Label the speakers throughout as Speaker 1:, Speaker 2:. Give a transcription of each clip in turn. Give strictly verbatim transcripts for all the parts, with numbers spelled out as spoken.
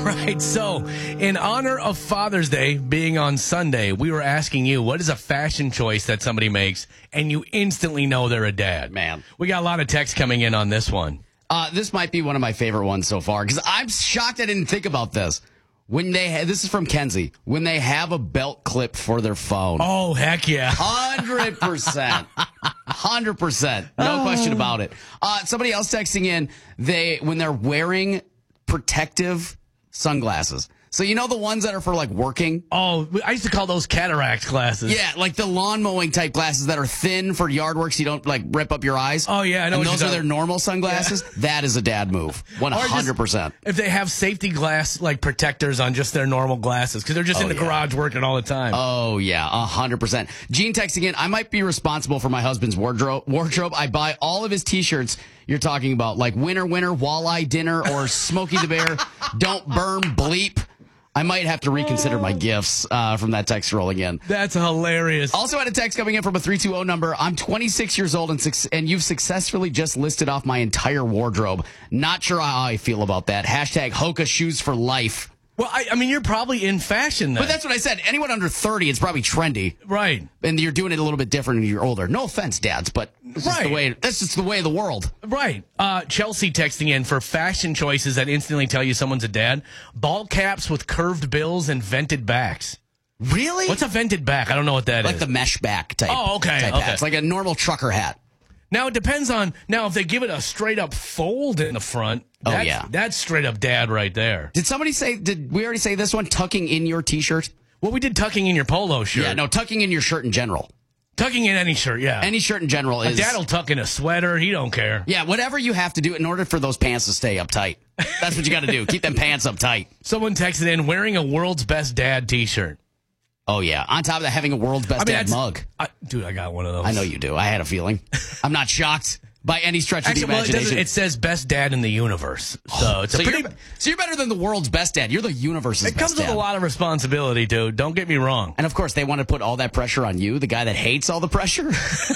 Speaker 1: right. So, in honor of Father's Day being on Sunday, we were asking you, what is a fashion choice that somebody makes and you instantly know they're a dad?
Speaker 2: Man.
Speaker 1: We got a lot of texts coming in on this one.
Speaker 2: Uh, this might be one of my favorite ones so far because I'm shocked I didn't think about this. When they ha- this is from Kenzie. When they have a belt clip for their phone.
Speaker 1: Oh, heck yeah.
Speaker 2: one hundred percent. one hundred percent. No question about it. Uh, somebody else texting in, they when they're wearing protective sunglasses. So you know the ones that are for like working?
Speaker 1: Oh, I used to call those cataract glasses.
Speaker 2: Yeah, like the lawn mowing type glasses that are thin for yard work so you don't like rip up your eyes.
Speaker 1: Oh, yeah, I know
Speaker 2: And
Speaker 1: what
Speaker 2: those
Speaker 1: you're
Speaker 2: are their
Speaker 1: talking-
Speaker 2: normal sunglasses. Yeah. That is a dad move. one hundred percent.
Speaker 1: If they have safety glass like protectors on just their normal glasses because they're just
Speaker 2: Oh,
Speaker 1: in the
Speaker 2: yeah.
Speaker 1: garage working all the time.
Speaker 2: Oh, yeah, one hundred percent. Gene texting in, I might be responsible for my husband's wardrobe. wardrobe. I buy all of his T-shirts you're talking about, like Winter Winter, Walleye Dinner, or Smokey the Bear, Don't Burn, Bleep. I might have to reconsider my gifts uh, from that text rolling in.
Speaker 1: That's hilarious.
Speaker 2: Also had a text coming in from a three two zero number. I'm twenty-six years old and, su- and you've successfully just listed off my entire wardrobe. Not sure how I feel about that. Hashtag Hoka shoes for life.
Speaker 1: Well, I, I mean, you're probably in fashion then.
Speaker 2: But that's what I said. Anyone under thirty, it's probably trendy.
Speaker 1: Right.
Speaker 2: And you're doing it a little bit different when you're older. No offense, dads, but that's just
Speaker 1: Right.
Speaker 2: the way, that's just the way of the world.
Speaker 1: Right. Uh, Chelsea texting in for fashion choices that instantly tell you someone's a dad. Ball caps with curved bills and vented backs.
Speaker 2: Really?
Speaker 1: What's a vented back? I don't know what that
Speaker 2: like
Speaker 1: is.
Speaker 2: the mesh back type.
Speaker 1: Oh, okay,
Speaker 2: Type
Speaker 1: okay.
Speaker 2: hat. It's like a normal trucker hat.
Speaker 1: Now, it depends on, now, if they give it a straight up fold in the front,
Speaker 2: Oh,
Speaker 1: that's,
Speaker 2: yeah.
Speaker 1: that's straight up dad right there.
Speaker 2: Did somebody say, did we already say this one? Tucking in your t-shirt?
Speaker 1: Well, we did tucking in your polo shirt.
Speaker 2: Yeah, no, tucking in your shirt in general.
Speaker 1: Tucking in any shirt, yeah.
Speaker 2: Any shirt in general
Speaker 1: a
Speaker 2: is.
Speaker 1: dad will tuck in a sweater. He don't care.
Speaker 2: Yeah, whatever you have to do in order for those pants to stay up tight. That's what you got to do. Keep them pants up tight.
Speaker 1: Someone texted in wearing a world's best dad t-shirt.
Speaker 2: Oh, yeah. On top of that, having a world's best
Speaker 1: I mean,
Speaker 2: dad
Speaker 1: that's-
Speaker 2: mug.
Speaker 1: I, dude, I got one of those.
Speaker 2: I know you do. I had a feeling. I'm not shocked by any stretch of
Speaker 1: Actually,
Speaker 2: the
Speaker 1: well, it,
Speaker 2: imagination.
Speaker 1: doesn't, it says best dad in the universe. So it's a
Speaker 2: so,
Speaker 1: pretty.
Speaker 2: you're, so you're better than the world's best dad. You're the universe's
Speaker 1: It
Speaker 2: best
Speaker 1: comes with
Speaker 2: dad.
Speaker 1: a lot of responsibility, dude. Don't get me wrong.
Speaker 2: And of course, they want to put all that pressure on you, the guy that hates all the pressure.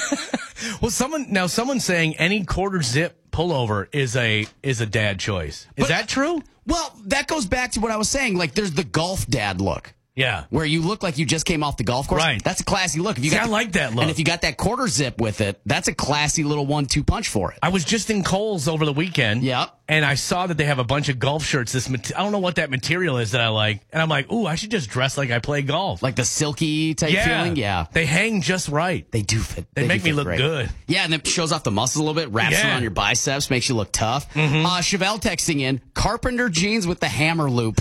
Speaker 1: Well, someone now someone's saying any quarter zip pullover is a is a dad choice. Is
Speaker 2: But-
Speaker 1: that true?
Speaker 2: Well, that goes back to what I was saying. Like, there's the golf dad look.
Speaker 1: Yeah.
Speaker 2: Where you look like you just came off the golf course.
Speaker 1: Right.
Speaker 2: That's a classy look. If you
Speaker 1: See,
Speaker 2: got
Speaker 1: I like that look.
Speaker 2: And if you got that quarter zip with it, that's a classy little one two punch for it.
Speaker 1: I was just in Kohl's over the weekend.
Speaker 2: Yeah.
Speaker 1: And I saw that they have a bunch of golf shirts. This mat- I don't know what that material is that I like. And I'm like, ooh, I should just dress like I play golf.
Speaker 2: Like the silky type
Speaker 1: yeah.
Speaker 2: feeling. Yeah.
Speaker 1: They hang just right.
Speaker 2: They do fit.
Speaker 1: They
Speaker 2: do
Speaker 1: make me
Speaker 2: fit
Speaker 1: look
Speaker 2: great.
Speaker 1: good.
Speaker 2: Yeah, and it shows off the muscles a little bit, wraps
Speaker 1: Yeah.
Speaker 2: around your biceps, makes you look tough.
Speaker 1: Mm-hmm.
Speaker 2: Uh, Chevelle texting in, carpenter jeans with the hammer loop.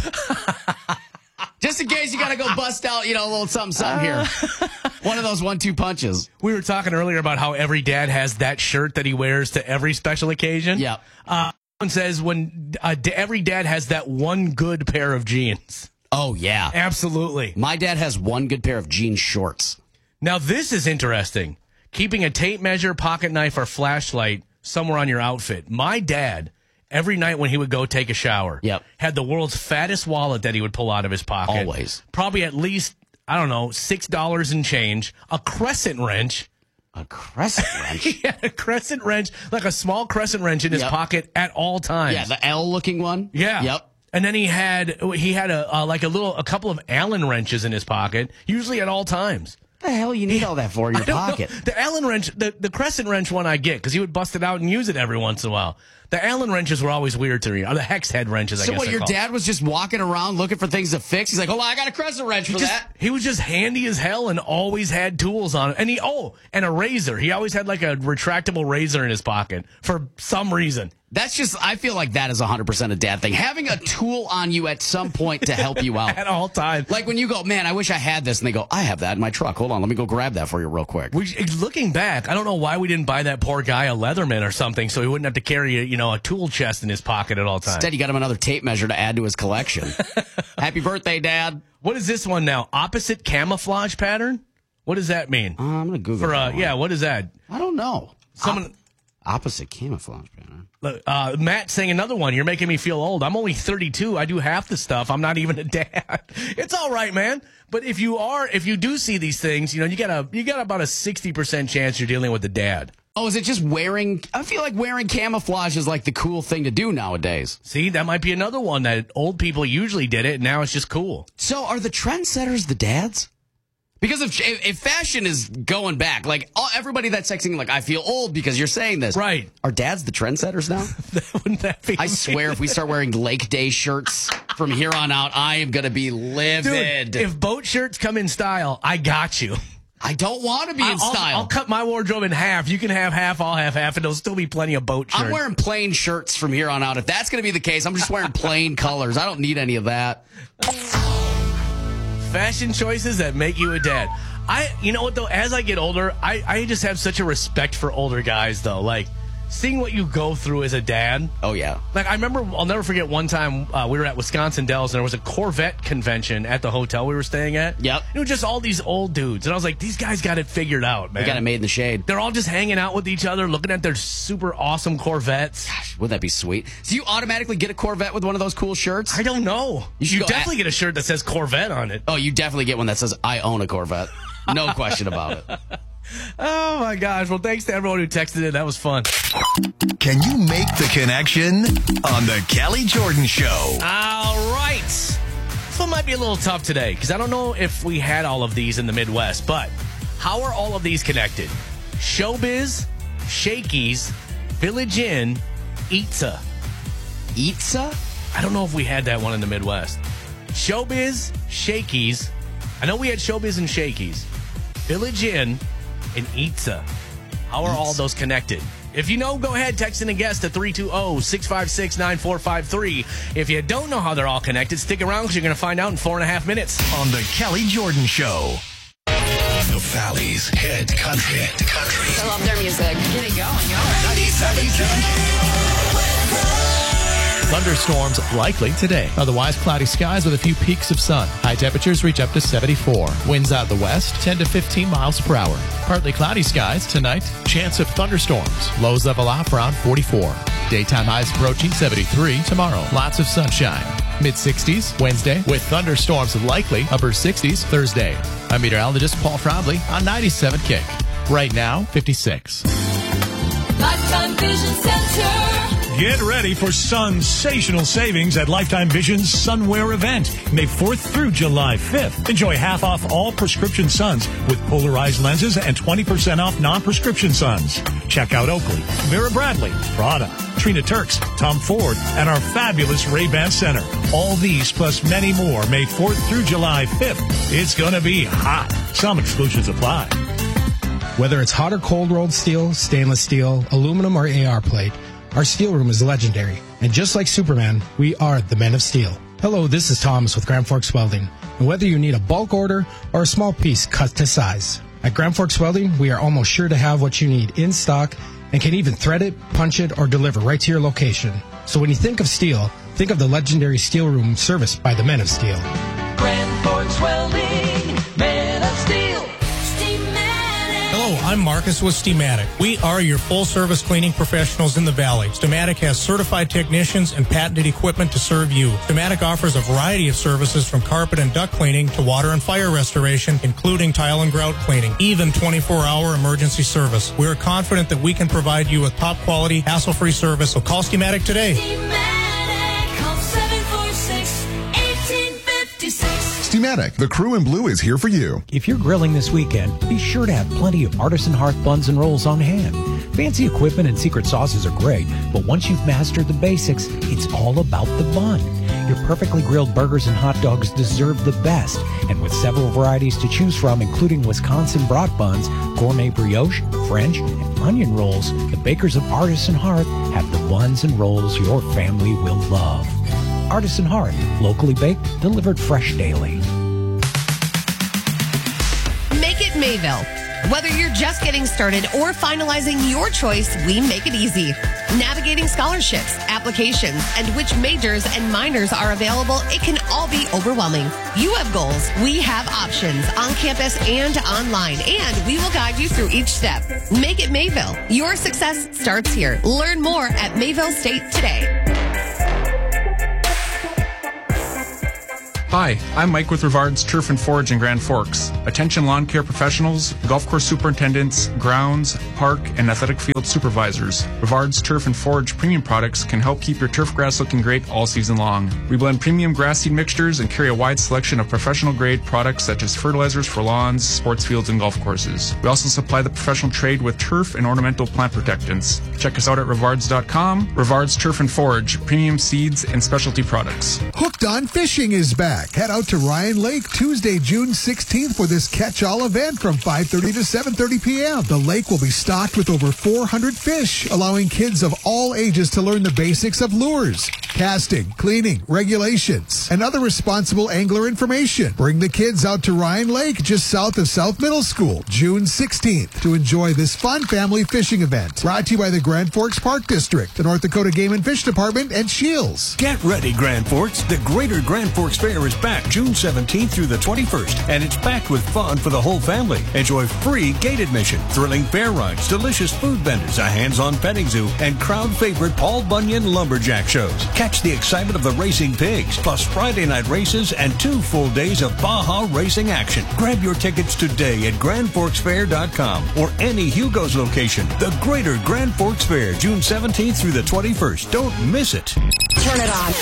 Speaker 2: Just in case you got to go bust out, you know, a little something, something here. One of those one two punches.
Speaker 1: We were talking earlier about how every dad has that shirt that he wears to every special occasion.
Speaker 2: Yeah.
Speaker 1: Uh, one says when uh, d- every dad has that one good pair of jeans.
Speaker 2: Oh, yeah.
Speaker 1: Absolutely.
Speaker 2: My dad has one good pair of jean shorts.
Speaker 1: Now, this is interesting. Keeping a tape measure, pocket knife, or flashlight somewhere on your outfit. My dad, every night when he would go take a shower,
Speaker 2: Yep.
Speaker 1: had the world's fattest wallet that he would pull out of his pocket.
Speaker 2: Always.
Speaker 1: Probably at least, I don't know, six dollars and change, a crescent wrench.
Speaker 2: A crescent wrench?
Speaker 1: He had a crescent wrench, like a small crescent wrench in his
Speaker 2: Yep.
Speaker 1: pocket at all times.
Speaker 2: Yeah, the L-looking one?
Speaker 1: Yeah.
Speaker 2: Yep.
Speaker 1: And then he had he had a uh, like a little a couple of Allen wrenches in his pocket, usually at all times.
Speaker 2: What the hell you need all that for in your
Speaker 1: I don't
Speaker 2: pocket?
Speaker 1: know. The Allen wrench, the, the crescent wrench one I get because he would bust it out and use it every once in a while. The Allen wrenches were always weird to me. Or the hex head wrenches, I
Speaker 2: So
Speaker 1: guess.
Speaker 2: what,
Speaker 1: they're
Speaker 2: your
Speaker 1: called.
Speaker 2: dad was just walking around looking for things to fix? He's like, oh, I got a crescent wrench for
Speaker 1: Just-
Speaker 2: that.
Speaker 1: he was just handy as hell and always had tools on it. And he, oh, and a razor. He always had like a retractable razor in his pocket for some reason.
Speaker 2: That's just, I feel like that is one hundred percent a dad thing. Having a tool on you at some point to help you out.
Speaker 1: At all times.
Speaker 2: Like when you go, man, I wish I had this. And they go, I have that in my truck. Hold on, let me go grab that for you real quick.
Speaker 1: We, looking back, I don't know why we didn't buy that poor guy a Leatherman or something so he wouldn't have to carry a, you know, a tool chest in his pocket at all times.
Speaker 2: Instead, you got him another tape measure to add to his collection. Happy birthday, Dad.
Speaker 1: What is this one now? Opposite camouflage pattern? What does that mean?
Speaker 2: Uh, I'm going to Google
Speaker 1: For uh,
Speaker 2: that one.
Speaker 1: yeah, what is that?
Speaker 2: I don't know.
Speaker 1: Someone,
Speaker 2: Op- opposite camouflage pattern.
Speaker 1: uh, Matt saying another one. You're making me feel old. I'm only thirty-two. I do half the stuff. I'm not even a dad. It's all right, man. But if you are, if you do see these things, you know, you got a, you got about a sixty percent chance you're dealing with a dad.
Speaker 2: Oh, is it just wearing? I feel like wearing camouflage is like the cool thing to do nowadays.
Speaker 1: See, that might be another one that old people usually did it, and now it's just cool.
Speaker 2: So are the trendsetters the dads? Because if, if fashion is going back, like all, everybody that's texting, like, I feel old because you're saying this.
Speaker 1: Right.
Speaker 2: Are dads the trendsetters now?
Speaker 1: Wouldn't that be
Speaker 2: I swear if we start wearing Lake Day shirts from here on out, I am going to be livid.
Speaker 1: Dude, if boat shirts come in style, I got you.
Speaker 2: I don't want to be in
Speaker 1: I'll,
Speaker 2: style.
Speaker 1: I'll cut my wardrobe in half. You can have half, I'll have half, and there'll still be plenty of boat shirts.
Speaker 2: I'm wearing plain shirts from here on out. If that's going to be the case, I'm just wearing plain colors. I don't need any of that.
Speaker 1: Fashion choices that make you a dad. I, you know what though? As I get older, I, I just have such a respect for older guys though. Like seeing what you go through as a dad.
Speaker 2: Oh yeah.
Speaker 1: Like I remember, I'll never forget one time uh, we were at Wisconsin Dells and there was a Corvette convention at the hotel we were staying at.
Speaker 2: Yep.
Speaker 1: It was just all these old dudes, and I was like, these guys got it figured out, man.
Speaker 2: They got it made in the shade.
Speaker 1: They're all just hanging out with each other, looking at their super awesome Corvettes.
Speaker 2: Gosh, wouldn't that be sweet? So you automatically get a Corvette with one of those cool shirts?
Speaker 1: I don't know.
Speaker 2: You should
Speaker 1: You
Speaker 2: go
Speaker 1: definitely
Speaker 2: at-
Speaker 1: get a shirt that says Corvette on it.
Speaker 2: Oh, you definitely get one that says, I own a Corvette. No question about it.
Speaker 1: Oh my gosh. Well, thanks to everyone who texted in. That was fun.
Speaker 3: Can you make the connection on the Kelly Jordan Show?
Speaker 1: All right. This one might be a little tough today because I don't know if we had all of these in the Midwest, but how are all of these connected? Showbiz, Shakey's, Village Inn, Eatsa.
Speaker 2: Eatsa?
Speaker 1: I don't know if we had that one in the Midwest. Showbiz, Shakey's. I know we had Showbiz and Shakey's. Village Inn and Eatsa. How are all those connected? If you know, go ahead, text in a guess to three two zero, six five six, nine four five three. If you don't know how they're all connected, stick around because you're going to find out in four and a half minutes.
Speaker 3: On the Kelly Jordan Show. The Valley's Head Country. Head Country.
Speaker 4: I love their music. Get it going, y'all.
Speaker 3: ninety-seven
Speaker 5: Thunderstorms likely today. Otherwise, cloudy skies with a few peaks of sun. High temperatures reach up to seventy-four. Winds out of the west, ten to fifteen miles per hour. Partly cloudy skies tonight. Chance of thunderstorms. Lows level off around forty-four. Daytime highs approaching seventy-three. Tomorrow, lots of sunshine. Mid sixties Wednesday with thunderstorms likely. Upper sixties Thursday. I'm meteorologist Paul Frobley on ninety-seven Kick. Right now, fifty-six.
Speaker 6: Lifetime Vision Center.
Speaker 7: Get ready for sensational savings at Lifetime Vision's Sunwear event, May fourth through July fifth. Enjoy half off all prescription suns with polarized lenses and twenty percent off non-prescription suns. Check out Oakley, Vera Bradley, Prada, Trina Turks, Tom Ford, and our fabulous Ray-Ban Center. All these plus many more May fourth through July fifth. It's going to be hot. Some exclusions apply.
Speaker 8: Whether it's hot or cold rolled steel, stainless steel, aluminum, or A R plate, our steel room is legendary. And just like Superman, we are the Men of Steel. Hello, this is Thomas with Grand Forks Welding. And whether you need a bulk order or a small piece cut to size, at Grand Forks Welding, we are almost sure to have what you need in stock and can even thread it, punch it, or deliver right to your location. So when you think of steel, think of the legendary steel room serviced by the Men of Steel.
Speaker 6: Grand Forks Welding, Men of Steel.
Speaker 9: Hello, I'm Marcus with Steamatic. We are your full-service cleaning professionals in the Valley. Steamatic has certified technicians and patented equipment to serve you. Steamatic offers a variety of services from carpet and duct cleaning to water and fire restoration, including tile and grout cleaning, even twenty-four hour emergency service. We are confident that we can provide you with top-quality, hassle-free service, so call Steamatic today.
Speaker 6: Steamatic, call seven four six, one eight five six.
Speaker 10: Steamatic, the crew in blue is here for you.
Speaker 11: If you're grilling this weekend, be sure to have plenty of Artisan Hearth buns and rolls on hand. Fancy equipment and secret sauces are great, but once you've mastered the basics, it's all about the bun. Your perfectly grilled burgers and hot dogs deserve the best, and with several varieties to choose from, including Wisconsin brat buns, gourmet brioche, French, and onion rolls, the bakers of Artisan Hearth have the buns and rolls your family will love. Artisan Hearth, locally baked, delivered fresh daily.
Speaker 12: Make it Mayville. Whether you're just getting started or finalizing your choice, we make it easy. Navigating scholarships, applications, and which majors and minors are available, it can all be overwhelming. You have goals. We have options on campus and online, and we will guide you through each step. Make it Mayville. Your success starts here. Learn more at Mayville State today.
Speaker 13: Hi, I'm Mike with Rivard's Turf and Forage in Grand Forks. Attention lawn care professionals, golf course superintendents, grounds, park, and athletic field supervisors. Rivard's Turf and Forage premium products can help keep your turf grass looking great all season long. We blend premium grass seed mixtures and carry a wide selection of professional grade products such as fertilizers for lawns, sports fields, and golf courses. We also supply the professional trade with turf and ornamental plant protectants. Check us out at rivards dot com. Rivard's Turf and Forage, premium seeds and specialty products.
Speaker 14: Hooked on Fishing is back. Head out to Ryan Lake Tuesday, June sixteenth for this catch-all event from five thirty to seven thirty p.m. The lake will be stocked with over four hundred fish, allowing kids of all ages to learn the basics of lures, casting, cleaning, regulations, and other responsible angler information. Bring the kids out to Ryan Lake just south of South Middle School, June sixteenth, to enjoy this fun family fishing event. Brought to you by the Grand Forks Park District, the North Dakota Game and Fish Department, and Shields.
Speaker 15: Get ready, Grand Forks. The Greater Grand Forks Fair is back June seventeenth through the twenty-first, and it's packed with fun for the whole family. Enjoy free gate admission, thrilling fair rides, delicious food vendors, a hands-on petting zoo, and crowd favorite Paul Bunyan lumberjack shows. Catch the excitement of the racing pigs, plus Friday night races and two full days of Baja racing action. Grab your tickets today at grand forks fair dot com or any Hugo's location. The Greater Grand Forks Fair, June seventeenth through the twenty-first. Don't miss it.
Speaker 6: Turn it on.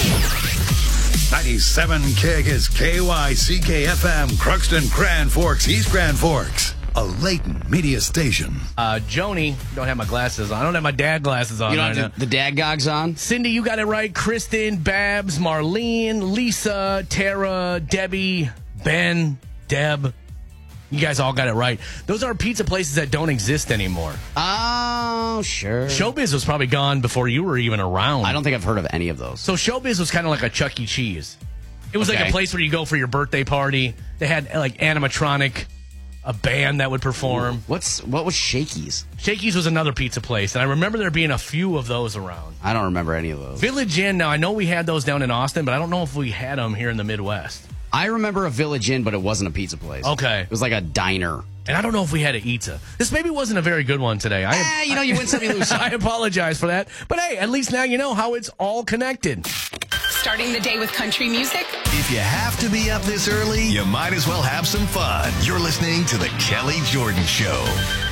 Speaker 3: ninety-seven K is K Y C K F M, Crookston, Grand Forks, East Grand Forks. A Layton media station.
Speaker 1: Uh, Joni, don't have my glasses on. I don't have my dad glasses on.
Speaker 2: You don't
Speaker 1: right
Speaker 2: have
Speaker 1: now.
Speaker 2: the dad gogs on?
Speaker 1: Cindy, you got it right. Kristen, Babs, Marlene, Lisa, Tara, Debbie, Ben, Deb. You guys all got it right. Those are pizza places that don't exist anymore.
Speaker 2: Oh, sure.
Speaker 1: Showbiz was probably gone before you were even around.
Speaker 2: I don't think I've heard of any of those.
Speaker 1: So Showbiz was kind of like a Chuck E. Cheese. It was
Speaker 2: Okay.
Speaker 1: like a place where you go for your birthday party. They had like animatronic, a band that would perform.
Speaker 2: What's what was Shakey's?
Speaker 1: Shakey's was another pizza place, and I remember there being a few of those around.
Speaker 2: I don't remember any of those.
Speaker 1: Village Inn, now I know we had those down in Austin, but I don't know if we had them here in the Midwest.
Speaker 2: I remember a Village Inn, but it wasn't a pizza place.
Speaker 1: Okay.
Speaker 2: It was like a diner.
Speaker 1: And I don't know if we had a Eatza. This maybe wasn't a very good one today. I,
Speaker 2: Eh, you know, you win some, you lose some.
Speaker 1: I apologize for that. But hey, at least now you know how it's all connected.
Speaker 4: Starting the day with country music?
Speaker 3: If you have to be up this early, you might as well have some fun. You're listening to The Kelly Jordan Show.